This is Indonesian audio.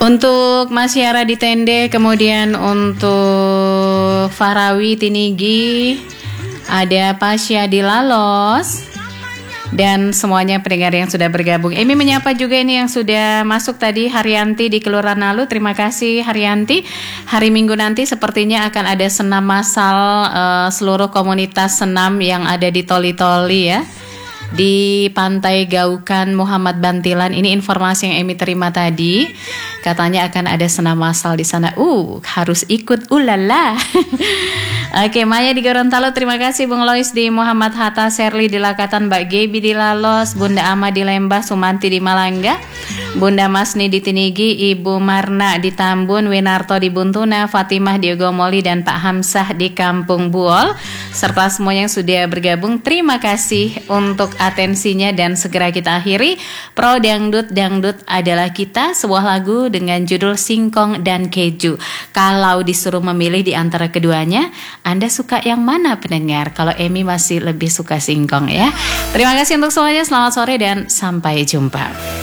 Untuk Mas Yara di Tende, kemudian untuk Farawi Tinigi, ada Pasya di Lalos, dan semuanya pendengar yang sudah bergabung. Emi menyapa juga ini yang sudah masuk tadi, Haryanti di Kelurahan Nalu. Terima kasih Haryanti. Hari Minggu nanti sepertinya akan ada senam massal seluruh komunitas senam yang ada di Toli-Toli ya, di Pantai Gaukan Muhammad Bantilan. Ini informasi yang Emi terima tadi. Katanya akan ada senam massal di sana. Harus ikut. Ulala. Oke, Maya di Gorontalo, terima kasih. Bung Lois di Muhammad Hatta, Serli di Lakatan, Mbak Gebi di Lalos, Bunda Ama di Lembah, Sumanti di Malangga, Bunda Masni di Tinigi, Ibu Marna di Tambun, Winarto di Buntuna, Fatimah di Ogomoli, dan Pak Hamsah di Kampung Buol, serta semuanya yang sudah bergabung. Terima kasih untuk atensinya, dan segera kita akhiri Pro Dangdut. Dangdut adalah kita, sebuah lagu dengan judul Singkong dan Keju. Kalau disuruh memilih di antara keduanya, Anda suka yang mana pendengar? Kalau Emi masih lebih suka singkong ya. Terima kasih untuk semuanya, selamat sore dan sampai jumpa.